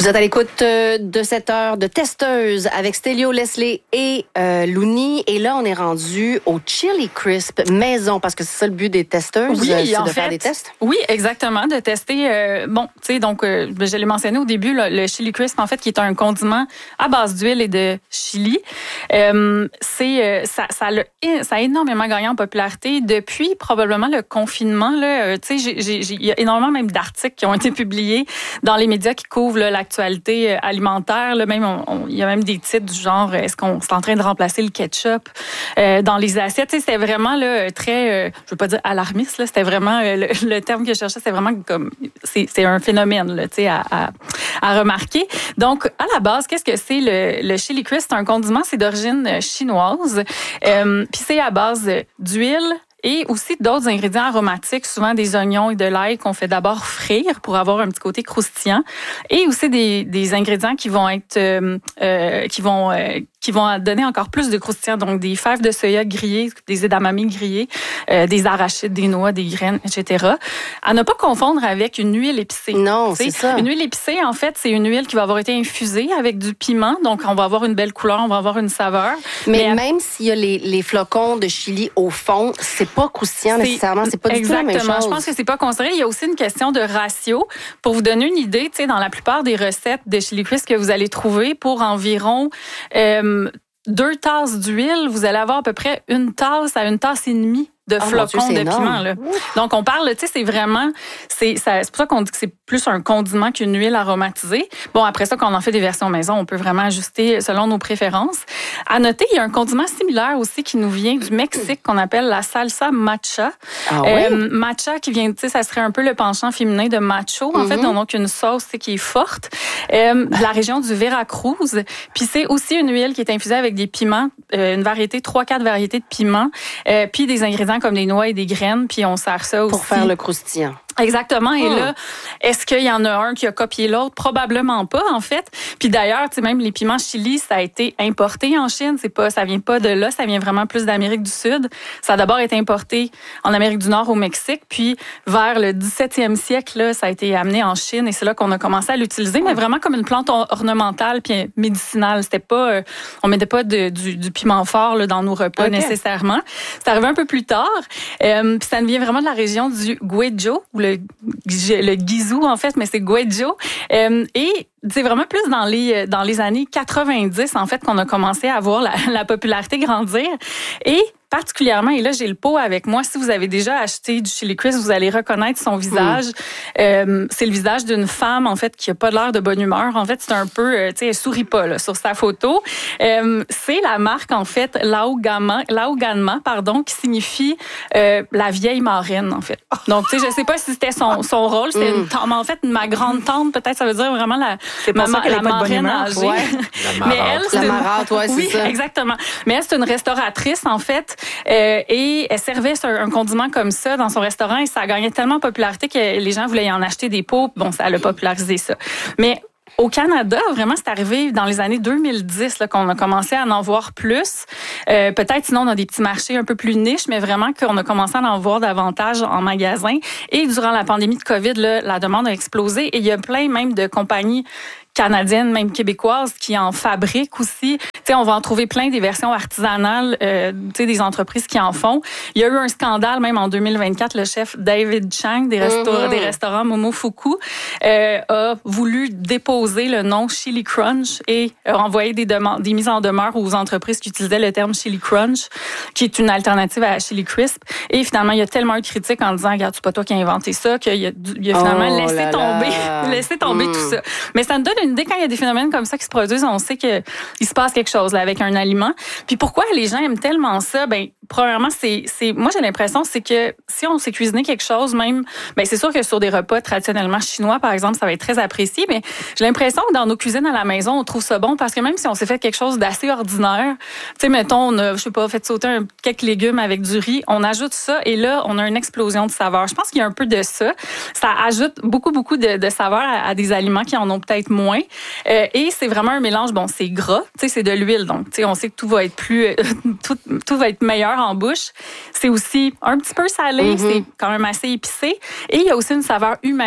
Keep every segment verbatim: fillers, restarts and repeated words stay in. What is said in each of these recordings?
Vous êtes à l'écoute de cette heure de testeuse avec Stélio, Leslie et euh, Louni. Et là, on est rendu au Chili Crisp maison parce que c'est ça le but des testeuses, oui, c'est en de fait, faire des tests. Oui, exactement, de tester. Euh, bon, tu sais, donc, euh, je l'ai mentionné au début, là, le Chili Crisp, en fait, qui est un condiment à base d'huile et de chili. Euh, c'est euh, ça, ça, a, ça a énormément gagné en popularité depuis probablement le confinement. Là, tu sais, il y a énormément même d'articles qui ont été publiés dans les médias qui couvrent là, l'actualité alimentaire. Là, même, il y a même des titres du genre, est-ce qu'on est en train de remplacer le ketchup euh, dans les assiettes? Tu sais, c'était vraiment là, très, euh, je veux pas dire alarmiste, là, c'était vraiment, euh, le, le terme que je cherchais, c'est vraiment comme, c'est, c'est un phénomène là, tu sais, à, à, à remarquer. Donc, à la base, qu'est-ce que c'est le, le chili crisp? C'est un condiment, c'est d'origine chinoise. Euh, Puis c'est à base d'huile, et aussi d'autres ingrédients aromatiques, souvent des oignons et de l'ail qu'on fait d'abord frire pour avoir un petit côté croustillant. Et aussi des, des ingrédients qui vont être, euh, euh, qui vont, euh, qui vont donner encore plus de croustillant. Donc, des fèves de soya grillées, des edamame grillés, euh, des arachides, des noix, des graines, et cetera. À ne pas confondre avec une huile épicée. Non, c'est, c'est ça. Une huile épicée, en fait, c'est une huile qui va avoir été infusée avec du piment. Donc, on va avoir une belle couleur, on va avoir une saveur. Mais, Mais même s'il y a les, les flocons de chili au fond, c'est pas croustillant c'est, nécessairement, c'est pas du tout la même chose. Exactement, je pense que c'est pas considéré. Il y a aussi une question de ratio. Pour vous donner une idée, tu sais, dans la plupart des recettes de chili crisp que vous allez trouver, pour environ euh, deux tasses d'huile, vous allez avoir à peu près une tasse à une tasse et demie de oh flocons Dieu, de piment. Là. Donc, on parle, tu sais, c'est vraiment... C'est, ça, c'est pour ça qu'on dit que c'est plus un condiment qu'une huile aromatisée. Bon, après ça, quand on en fait des versions maison, on peut vraiment ajuster selon nos préférences. À noter, il y a un condiment similaire aussi qui nous vient du Mexique qu'on appelle la salsa matcha. Ah oui? euh, matcha qui vient, tu sais, ça serait un peu le penchant féminin de macho, en mm-hmm. fait, donc une sauce qui est forte, euh, de la région du Veracruz. Puis c'est aussi une huile qui est infusée avec des piments, euh, une variété, trois, quatre variétés de piments, euh, puis des ingrédients comme des noix et des graines, puis on sert ça aussi. Pour faire le croustillant. Exactement. Et oh. là, est-ce qu'il y en a un qui a copié l'autre? Probablement pas, en fait. Puis d'ailleurs, tu sais, même les piments chili, ça a été importé en Chine. C'est pas, ça vient pas de là, ça vient vraiment plus d'Amérique du Sud. Ça a d'abord été importé en Amérique du Nord, au Mexique, puis vers le dix-septième siècle, là, ça a été amené en Chine et c'est là qu'on a commencé à l'utiliser, oh. mais vraiment comme une plante ornementale puis médicinale. C'était pas, euh, on mettait pas de, du, du piment fort là, dans nos repas okay. nécessairement. C'est arrivé un peu plus tard. Euh, puis ça vient vraiment de la région du Guizhou, ou le, le Guizhou, en fait, mais c'est Guizhou. Euh, et c'est vraiment plus dans les, dans les années quatre-vingt-dix, en fait, qu'on a commencé à voir la, la popularité grandir. Et particulièrement, et là, j'ai le pot avec moi. Si vous avez déjà acheté du chili crisp, vous allez reconnaître son visage. Mm. Euh, c'est le visage d'une femme, en fait, qui a pas l'air de bonne humeur. En fait, c'est un peu, euh, tu sais, elle sourit pas, là, sur sa photo. Euh, c'est la marque, en fait, Laoganma, Laoganma, pardon, qui signifie euh, la vieille marraine, en fait. Donc, tu sais, je sais pas si c'était son, son rôle. C'était mm. une tante, mais en fait, ma grande tante, peut-être, ça veut dire vraiment la, c'est ma, ça qu'elle la marraine âgée. Ouais. La mais elle, c'est la marâtre, ouais, c'est oui, ça. Exactement. Mais elle, c'est une restauratrice, en fait. Euh, et elle servait un condiment comme ça dans son restaurant et ça a gagné tellement de popularité que les gens voulaient y en acheter des pots. Bon, ça a popularisé ça. Mais au Canada, vraiment, c'est arrivé dans les années deux mille dix là, qu'on a commencé à en voir plus. Euh, peut-être sinon, on a des petits marchés un peu plus niches, mais vraiment qu'on a commencé à en voir davantage en magasin. Et durant la pandémie de COVID, là, la demande a explosé et il y a plein même de compagnies canadiennes, même québécoises, qui en fabriquent aussi. Tu sais, on va en trouver plein des versions artisanales, euh, tu sais, des entreprises qui en font. Il y a eu un scandale, même en deux mille vingt-quatre, le chef David Chang des, resto- mm-hmm. des restaurants Momofuku euh, a voulu déposer le nom Chili Crunch et a envoyé des, demandes, des mises en demeure aux entreprises qui utilisaient le terme Chili Crunch, qui est une alternative à Chili Crisp. Et finalement, il y a tellement eu de critiques en disant, regarde, c'est pas toi qui as inventé ça, qu'il a, il a finalement oh laissé tomber, laissé tomber mm. tout ça. Mais ça nous donne une idée, quand il y a des phénomènes comme ça qui se produisent, on sait qu'il se passe quelque chose là, avec un aliment. Puis pourquoi les gens aiment tellement ça? Ben, premièrement, c'est, c'est, moi, j'ai l'impression, c'est que si on sait cuisiner quelque chose, même, ben, c'est sûr que sur des repas traditionnellement chinois, par exemple, ça va être très apprécié, mais j'ai l'impression que dans nos cuisines à la maison, on trouve ça bon parce que même si on s'est fait quelque chose d'assez ordinaire, tu sais, mettons, on a, je sais pas, fait sauter un, quelques légumes avec du riz, on ajoute ça et là, on a une explosion de saveurs. Je pense qu'il y a un peu de ça. Ça ajoute beaucoup, beaucoup de, de saveurs à, à des aliments qui en ont peut-être moins. Euh, et c'est vraiment un mélange, bon, c'est gras, tu sais, c'est de l'huile, donc, tu sais, on sait que tout va être plus, tout, tout va être meilleur en bouche. C'est aussi un petit peu salé, mm-hmm. c'est quand même assez épicé. Et il y a aussi une saveur umami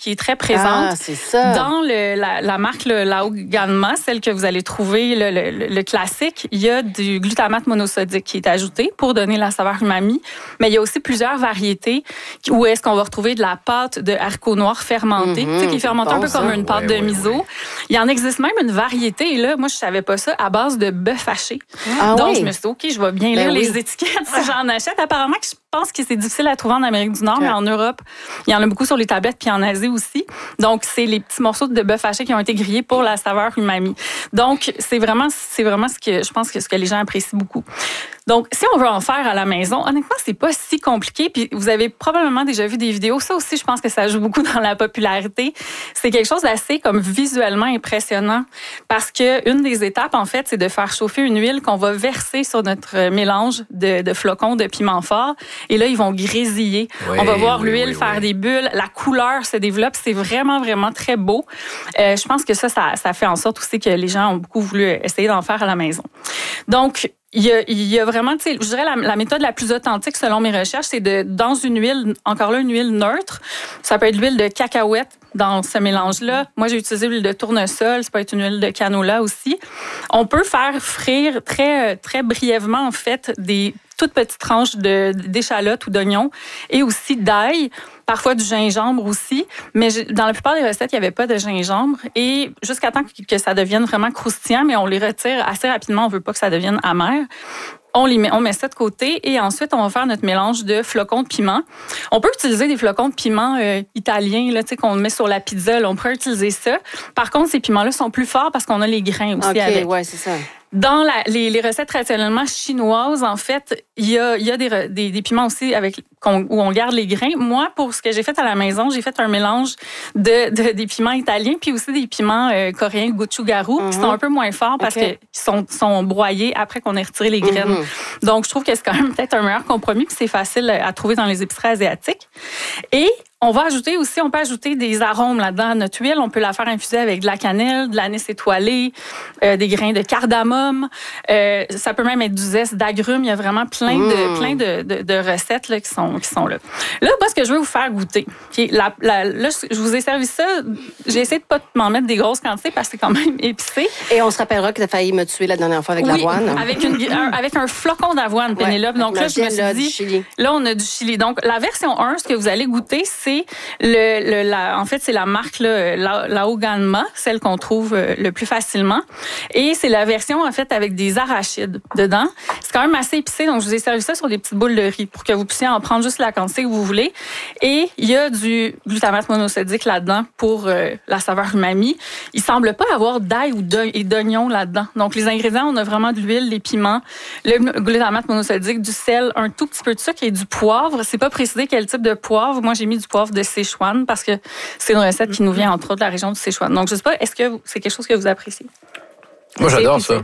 qui est très présente. Ah, c'est ça. Dans le, la, la marque le Lauganma, celle que vous allez trouver, le, le, le classique, il y a du glutamate monosodique qui est ajouté pour donner la saveur umami. Mais il y a aussi plusieurs variétés où est-ce qu'on va retrouver de la pâte de haricots noirs fermentée, mm-hmm, tu sais, qui est fermentée bon, un peu ça. Comme une pâte ouais, de miso. Ouais, ouais. Il y en existe même une variété, et là, moi, je savais pas ça, à base de bœuf haché. Ah, Donc, oui. je me suis dit, OK, je vais bien lire ben les oui. étiquettes si j'en achète. Apparemment, que je pense que c'est difficile à trouver en Amérique du Nord, okay. mais en Europe, il y en a beaucoup sur les tablettes, puis en Asie aussi. Donc, c'est les petits morceaux de bœuf haché qui ont été grillés pour la saveur umami. Donc, c'est vraiment, c'est vraiment ce que je pense que ce que les gens apprécient beaucoup. Donc, si on veut en faire à la maison, honnêtement, c'est pas si compliqué. Puis, vous avez probablement déjà vu des vidéos. Ça aussi, je pense que ça joue beaucoup dans la popularité. C'est quelque chose d'assez comme visuellement impressionnant parce que une des étapes, en fait, c'est de faire chauffer une huile qu'on va verser sur notre mélange de, de flocons de piment fort. Et là, ils vont grésiller. Oui, on va voir oui, l'huile oui, faire oui. des bulles. La couleur se développe. C'est vraiment, vraiment très beau. Euh, je pense que ça, ça, ça fait en sorte aussi que les gens ont beaucoup voulu essayer d'en faire à la maison. Donc, Il y, a, il y a vraiment, tu sais, je dirais la, la méthode la plus authentique selon mes recherches, c'est de dans une huile, encore là, une huile neutre. Ça peut être l'huile de cacahuète dans ce mélange-là. Moi, j'ai utilisé l'huile de tournesol. Ça peut être une huile de canola aussi. On peut faire frire très, très brièvement, en fait, des toutes petites tranches de, d'échalotes ou d'oignons et aussi d'ail. Parfois du gingembre aussi, mais dans la plupart des recettes, il n'y avait pas de gingembre. Et jusqu'à temps que ça devienne vraiment croustillant, mais on les retire assez rapidement, on ne veut pas que ça devienne amer. On, les met, on met ça de côté et ensuite, on va faire notre mélange de flocons de piment. On peut utiliser des flocons de piment euh, italiens là, qu'on met sur la pizza. Là, on peut utiliser ça. Par contre, ces piments-là sont plus forts parce qu'on a les grains aussi okay, avec. Ouais, c'est ça. Dans la, les, les recettes traditionnellement chinoises, en fait, il y a, il y a des, des, des piments aussi avec, où on garde les grains. Moi, pour ce que j'ai fait à la maison, j'ai fait un mélange de, de des piments italiens puis aussi des piments euh, coréens gochujang, mm-hmm. qui sont un peu moins forts parce okay. qu'ils sont, sont broyés après qu'on ait retiré les graines. Mm-hmm. Donc, je trouve que c'est quand même peut-être un meilleur compromis puis c'est facile à trouver dans les épiceries asiatiques. Et on va ajouter aussi, on peut ajouter des arômes là-dedans à notre huile. On peut la faire infuser avec de la cannelle, de l'anis étoilé, euh, des grains de cardamome. Euh, ça peut même être du zeste d'agrumes. Il y a vraiment plein de, mmh. plein de, de, de recettes là, qui, sont, qui sont là. Là, moi, ce que je veux vous faire goûter, okay, la, la, là, je vous ai servi ça. J'ai essayé de ne pas m'en mettre des grosses quantités parce que c'est quand même épicé. Et on se rappellera que tu as failli me tuer la dernière fois avec oui, l'avoine. Avec, une, un, avec un flocon d'avoine, Pénélope. Ouais, donc là, je me suis là, dit, chili. Là, on a du chili. Donc, la version un, ce que vous allez goûter, c'est Le, le, la, en fait, c'est la marque là, la, Lauganma, celle qu'on trouve euh, le plus facilement. Et c'est la version, en fait, avec des arachides dedans. C'est quand même assez épicé, donc je vous ai servi ça sur des petites boules de riz pour que vous puissiez en prendre juste la quantité que vous voulez. Et il y a du glutamate monosodique là-dedans pour euh, la saveur umami. Il semble pas avoir d'ail ou d'oignon là-dedans. Donc, les ingrédients, on a vraiment de l'huile, des piments, le glutamate monosodique, du sel, un tout petit peu de sucre et du poivre. C'est pas précisé quel type de poivre. Moi, j'ai mis du poivre de Sichuan parce que c'est une recette qui nous vient entre autres de la région du Sichuan. Donc, je sais pas, est-ce que c'est quelque chose que vous appréciez? Moi, j'adore ça.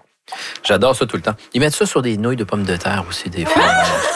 J'adore ça tout le temps. Ils mettent ça sur des nouilles de pommes de terre aussi, des fois.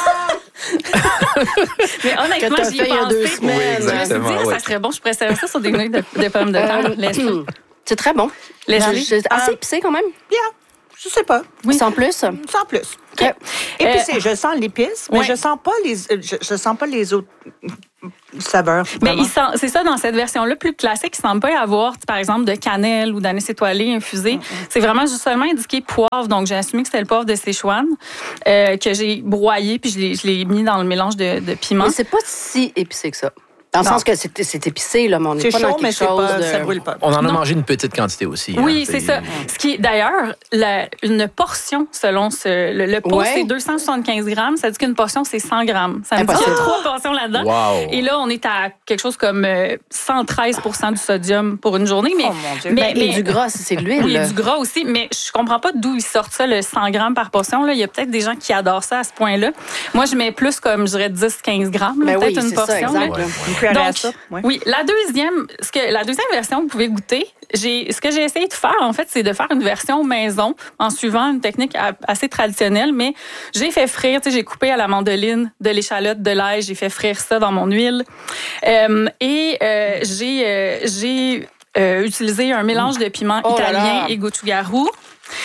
Mais honnêtement, j'y ai pensé. Il y a deux semaines. Oui, exactement, je me suis dit, oui. ça serait bon, je pourrais servir ça sur des nouilles de, de pommes de terre. Euh, c'est très bon. Leslie? Assez épicé quand même. Bien. Je sais pas. Oui. Sans plus? Sans plus. Okay. Épicé, euh, je sens l'épice, mais ouais. je sens pas les je, je sens pas les autres saveurs. Mais il sent, c'est ça, dans cette version-là plus classique, il ne semble pas y avoir, par exemple, de cannelle ou d'anis étoilé infusé. Mm-hmm. C'est vraiment juste seulement indiqué poivre. Donc, j'ai assumé que c'était le poivre de Sichuan euh, que j'ai broyé puis je l'ai, je l'ai mis dans le mélange de, de piment. Mais c'est pas si épicé que ça. Dans le non. sens que c'est, c'est épicé, là, mais on n'est pas chaud, dans quelque mais chose pas, de... ça brûle pas. On en a non. mangé une petite quantité aussi. Oui, hein, c'est, c'est ça. Ce qui est, d'ailleurs, la, une portion, selon ce, le, le pot, ouais. c'est deux cent soixante-quinze grammes. Ça dit qu'une portion, c'est cent grammes. Ça me dit qu'il y a trois portions là-dedans. Wow. Et là, on est à quelque chose comme cent treize pour cent du sodium pour une journée. Mais, oh mon Dieu. Mais, mais, mais, et du gras, c'est de l'huile. Oui, il y a du gras aussi. Mais je comprends pas d'où ils sortent ça, le cent grammes par portion. Là. Il y a peut-être des gens qui adorent ça à ce point-là. Moi, je mets plus comme, je dirais, dix à quinze grammes. Là, ben peut-être oui, une portion. Ça, exact, ouais, ouais. Donc, ça, ouais. oui, la deuxième, ce que, la deuxième version que vous pouvez goûter, j'ai, ce que j'ai essayé de faire, en fait, c'est de faire une version maison en suivant une technique assez traditionnelle, mais j'ai fait frire, tu sais, j'ai coupé à la mandoline de l'échalote, de l'ail, j'ai fait frire ça dans mon huile. Euh, et euh, j'ai, euh, j'ai euh, utilisé un mélange de piments oh italien là là. et gochujang.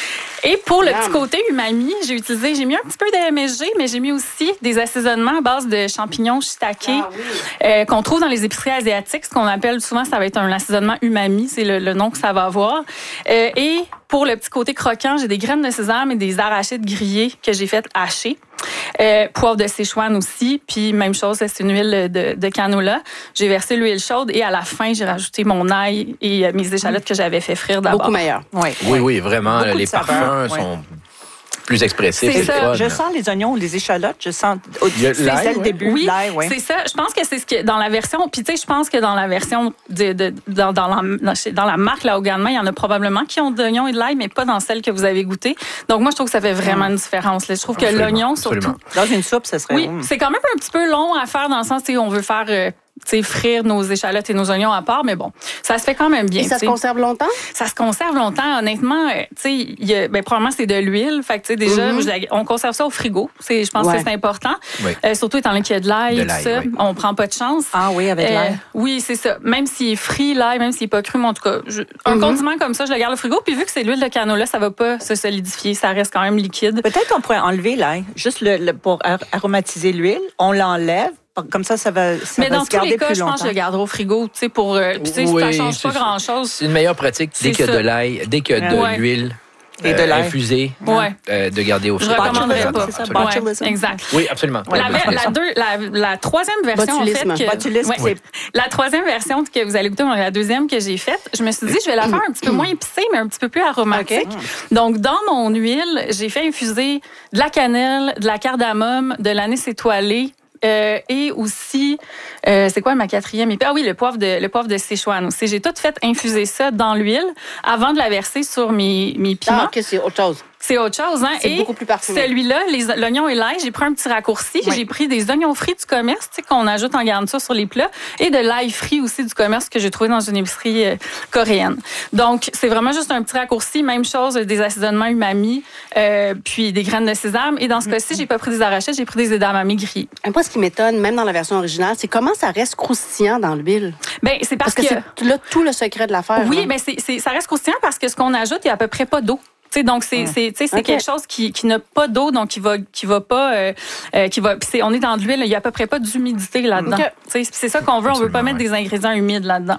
Et pour le petit côté umami, j'ai utilisé, j'ai mis un petit peu de M S G, mais j'ai mis aussi des assaisonnements à base de champignons shiitake ah, oui. euh, qu'on trouve dans les épiceries asiatiques. Ce qu'on appelle souvent, ça va être un assaisonnement umami, c'est le, le nom que ça va avoir. Euh, et pour le petit côté croquant, j'ai des graines de sésame et des arachides grillés que j'ai fait hacher. Euh, poivre de Sichuan aussi, puis même chose, c'est une huile de, de canola. J'ai versé l'huile chaude et à la fin, j'ai rajouté mon ail et mes échalotes que j'avais fait frire d'abord. Beaucoup meilleur. Oui, oui, oui vraiment. Beaucoup les parfums oui. sont plus expressifs. C'est ça. Je sens les oignons, les échalotes. Je sens au dès le début. Oui, l'ail, ouais. c'est ça. Je pense que c'est ce que dans la version. Puis tu sais, je pense que dans la version de, de dans, dans, la, dans la marque là au Ganma, il y en a probablement qui ont de l'oignon et de l'ail, mais pas dans celle que vous avez goûtée. Donc moi, je trouve que ça fait vraiment une différence. Là. Je trouve absolument, que l'oignon, surtout absolument. Dans une soupe, ça serait. Oui, bon. C'est quand même un petit peu long à faire dans le sens où on veut faire. Euh, T'sais, frire nos échalotes et nos oignons à part, mais bon, ça se fait quand même bien. Et ça t'sais. se conserve longtemps? Ça se conserve longtemps. Honnêtement, tu sais, ben, probablement, c'est de l'huile. Fait que, tu sais, déjà, mm-hmm. on conserve ça au frigo. Je pense ouais. que c'est important. Oui. Euh, surtout étant donné qu'il y a de l'ail et tout ça. Oui. On prend pas de chance. Ah oui, avec euh, l'ail. Oui, c'est ça. Même s'il est frit, l'ail, même s'il n'est pas cru, mais en tout cas, je, un mm-hmm. condiment comme ça, je le garde au frigo. Puis vu que c'est l'huile de canola, ça va pas se solidifier. Ça reste quand même liquide. Peut-être qu'on pourrait enlever l'ail, juste le, le, pour aromatiser l'huile. On l'enlève. Comme ça, ça va, ça mais va dans se garder tous les cas, plus je longtemps. pense que je le garderai au frigo, tu sais, pour, euh, tu sais, oui, ça change pas grand-chose. C'est une meilleure pratique dès qu'il y a de l'ail, dès qu'il y a de ouais. l'huile. Et de l'ail infusé, ouais. euh, de garder au frigo. Je recommanderais pas. C'est ça, ouais, exact. Oui, absolument. La, la, la, deux, la, la troisième version, botulisme. en fait, que, botulisme, ouais, oui. La troisième version que vous allez goûter, la deuxième que j'ai faite, je me suis dit, je vais la faire un petit peu moins épicée, mais un petit peu plus aromatique. Okay. Donc, dans mon huile, j'ai fait infuser de la cannelle, de la cardamome, de l'anis étoilé. Euh, et aussi, euh, c'est quoi ma quatrième épée? Ah oui, le poivre de, le poivre de Sichuan aussi. J'ai tout fait infuser ça dans l'huile avant de la verser sur mes, mes piments. Ah, OK, c'est autre chose. C'est autre chose, hein? C'est et beaucoup plus parfumé. Celui-là, les, l'oignon et l'ail, j'ai pris un petit raccourci. Oui. J'ai pris des oignons frits du commerce, tu sais, qu'on ajoute en garniture sur les plats, et de l'ail frit aussi du commerce que j'ai trouvé dans une épicerie euh, coréenne. Donc, c'est vraiment juste un petit raccourci. Même chose, des assaisonnements umami, euh, puis des graines de sésame. Et dans ce mm-hmm. cas-ci, j'ai pas pris des arachides, j'ai pris des edamame grillés. Moi, ce qui m'étonne, même dans la version originale, c'est comment ça reste croustillant dans l'huile. Ben, c'est parce, parce que, que c'est là tout le secret de l'affaire. Oui, hein. mais c'est, c'est, ça reste croustillant parce que ce qu'on ajoute, il y a à peu près pas d'eau. T'sais, donc c'est, c'est, c'est okay. quelque chose qui, qui n'a pas d'eau, donc qui va, qui va pas, euh, euh, qui va. C'est, on est dans de l'huile, il y a à peu près pas d'humidité là-dedans. Okay. C'est ça qu'on veut. On veut pas mettre des ingrédients humides là-dedans.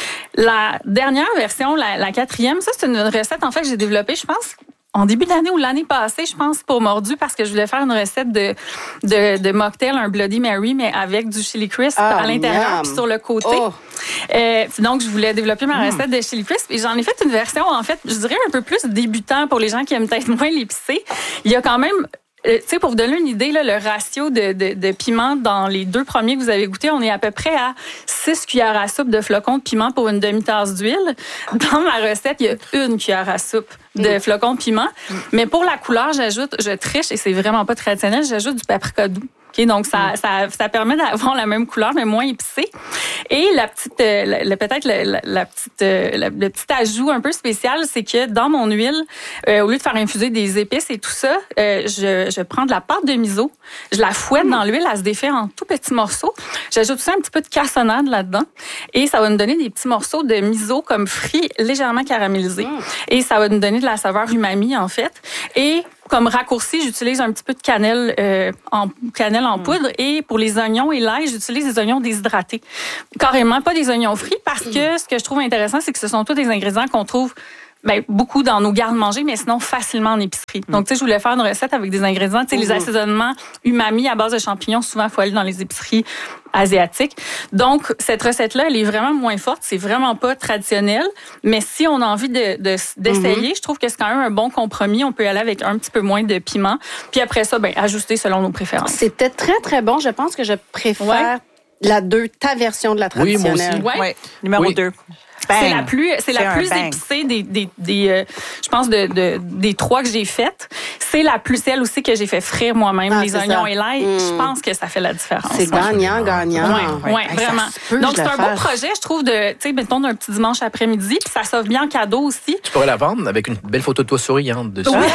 La dernière version, la, la quatrième, ça c'est une recette en fait que j'ai développée, je pense. En début d'année ou l'année passée, je pense, pour Mordu, parce que je voulais faire une recette de, de, de mocktail, un Bloody Mary, mais avec du chili crisp ah, à l'intérieur puis sur le côté. Oh. Euh, donc, je voulais développer ma recette mm. de chili crisp et j'en ai fait une version, en fait, je dirais un peu plus débutant pour les gens qui aiment peut-être moins l'épicé. Il y a quand même... Tu sais, pour vous donner une idée, là, le ratio de, de, de piment dans les deux premiers que vous avez goûtés, on est à peu près à six cuillères à soupe de flocons de piment pour une demi-tasse d'huile. Dans ma recette, il y a une cuillère à soupe de flocons de piment. Mais pour la couleur, j'ajoute, je triche, et c'est vraiment pas traditionnel, j'ajoute du paprika doux. Okay, donc, ça, mm. ça, ça permet d'avoir la même couleur, mais moins épicée. Et la petite, euh, la, la, peut-être la, la, la petite, euh, la, le petit ajout un peu spécial, c'est que dans mon huile, euh, au lieu de faire infuser des épices et tout ça, euh, je, je prends de la pâte de miso, je la fouette mm. dans l'huile, elle se défait en tout petits morceaux. J'ajoute aussi un petit peu de cassonade là-dedans. Et ça va nous donner des petits morceaux de miso comme frits, légèrement caramélisés. Mm. Et ça va nous donner de la saveur umami, en fait. Et comme raccourci, j'utilise un petit peu de cannelle euh, en cannelle en poudre et pour les oignons et l'ail, j'utilise des oignons déshydratés. Carrément pas des oignons frits parce que ce que je trouve intéressant, c'est que ce sont tous des ingrédients qu'on trouve ben, beaucoup dans nos garde-manger, mais sinon facilement en épicerie. Donc, tu sais, je voulais faire une recette avec des ingrédients, tu sais, les assaisonnements umami à base de champignons, souvent, il faut aller dans les épiceries asiatiques. Donc, cette recette-là, elle est vraiment moins forte. C'est vraiment pas traditionnel. Mais si on a envie de, de, d'essayer, mm-hmm. je trouve que c'est quand même un bon compromis. On peut y aller avec un petit peu moins de piment. Puis après ça, ben, ajuster selon nos préférences. C'était très, très bon. Je pense que je préfère ouais. la deux, ta version de la traditionnelle. Oui, moi aussi. Ouais. Ouais. Numéro oui. deux. Bang. C'est la plus, c'est, c'est la plus bang. épicée des, des, des euh, je pense de, de, des trois que j'ai faites. C'est la plus celle aussi que j'ai fait frire moi-même, ah, les oignons ça. Et l'ail. Mm. Je pense que ça fait la différence. C'est gagnant, gagnant. Oui, ouais, hey, vraiment. Peut, donc c'est un beau projet, je trouve, de, tu sais, mettons d'un petit dimanche après-midi, puis ça s'offre bien en cadeau aussi. Tu pourrais la vendre avec une belle photo de toi souriante dessus. Oui.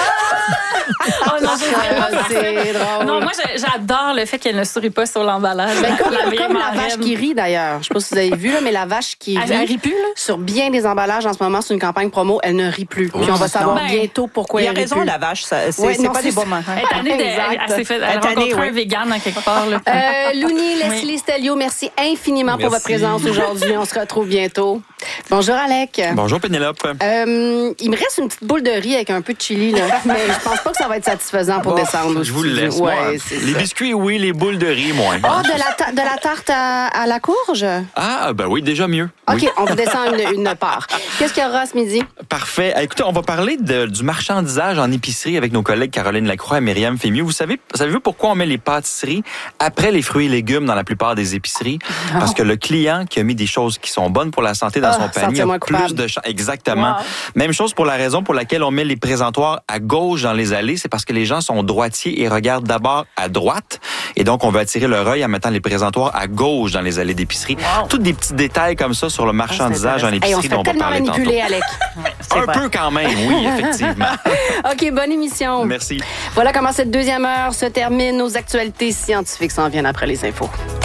Oh non, c'est drôle. Non, moi j'adore le fait qu'elle ne sourit pas sur l'emballage. Ben, comme la, comme la vache qui rit d'ailleurs. Je sais pas si vous avez vu là, mais la vache qui rit. Elle rit plus là. sur bien des emballages en ce moment, c'est une campagne promo, elle ne rit plus. Puis on va savoir Ben, bientôt pourquoi Il a elle rit raison, plus. la vache, ça- c'est Ouais, c'est non, pas c'est des bons ça. moments. Elle est tannée de- Exact. elle- elle s'est fait- elle Elle est a tannée, rencontré oui. un vegan à quelque part. Là. Euh, Louni, Leslie, Stelio, merci infiniment pour votre Merci. présence aujourd'hui. On se retrouve bientôt. Bonjour, Alec. Bonjour, Pénélope. Euh, il me reste une petite boule de riz avec un peu de chili, là. Mais je pense pas que ça va être satisfaisant pour Bon, descendre. au je vous le studio. laisse, moi. Ouais, c'est Les ça. biscuits, oui, les boules de riz, moins. Ah, de la, ta- de la tarte à, à la courge? Ah, ben oui, déjà mieux. OK, Oui. on vous descend une, une part. Qu'est-ce qu'il y aura ce midi? Parfait. Écoutez, on va parler de- du marchandisage en épicerie avec nos collègues Caroline Lacroix et Myriam Fémieux. Vous savez, savez-vous pourquoi on met les pâtisseries après les fruits et légumes dans la plupart des épiceries? Parce que le client qui a mis des choses qui sont bonnes pour la santé dans Ah, son panier sentez-moi a plus coupable. de chances. Exactement. Wow. Même chose pour la raison pour laquelle on met les présentoirs à gauche dans les allées. C'est parce que les gens sont droitiers et regardent d'abord à droite. Et donc, on veut attirer leur œil en mettant les présentoirs à gauche dans les allées d'épicerie. Wow. Tous des petits détails comme ça sur le marchandisage en Hey, on épicerie se dont fait on va tellement parler tantôt. manipuler, Alec. Un vrai. peu quand même, oui, effectivement. OK, bonne émission. Merci. Voilà comment cette deuxième heure se termine. Nos actualités scientifiques s'en viennent après les infos.